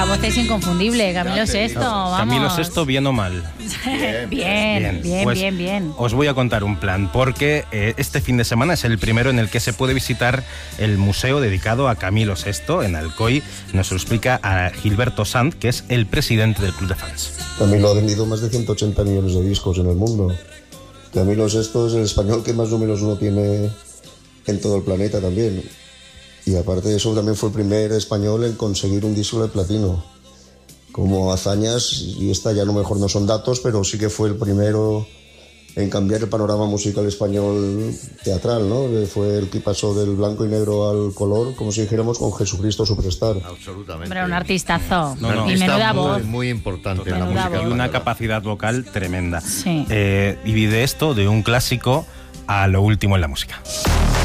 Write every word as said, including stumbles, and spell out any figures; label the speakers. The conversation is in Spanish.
Speaker 1: voz es inconfundible. Camilo Sesto, vamos.
Speaker 2: Camilo Sesto, ¿bien o mal?
Speaker 1: Bien, bien, bien,
Speaker 2: Pues
Speaker 1: bien, bien.
Speaker 2: Os voy a contar un plan, porque eh, este fin de semana es el primero en el que se puede visitar el museo dedicado a Camilo Sesto en Alcoy. Nos lo explica a Gilberto Sanz, que es el presidente del club de fans.
Speaker 3: Camilo ha vendido más de ciento ochenta millones de discos en el mundo. Camilo Sesto es el español que más números uno tiene en todo el planeta también. Y aparte de eso, también fue el primer español en conseguir un disco de platino. Como hazañas, y esta ya no mejor no son datos, pero sí que fue el primero en cambiar el panorama musical español teatral, ¿no? Fue el que pasó del blanco y negro al color, como si dijéramos, con Jesucristo Superstar.
Speaker 4: Absolutamente.
Speaker 1: Hombre, un artistazo.
Speaker 2: No, no.
Speaker 1: Y menuda
Speaker 4: muy,
Speaker 1: voz.
Speaker 4: muy importante en la
Speaker 1: Menuda
Speaker 4: música.
Speaker 1: voz.
Speaker 2: Y una capacidad vocal tremenda.
Speaker 1: Sí.
Speaker 2: Eh, y de esto, de un clásico a lo último en la música.